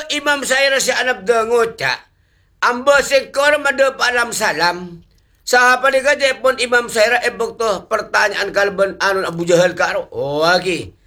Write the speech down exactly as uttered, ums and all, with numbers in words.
Imam saya si anak dengut cak. Amba sekor mada palam salam. Siapa dia kata pun Imam saya ebok tu pertanyaan kalban anu Abu Jahal karo. Oh lagi.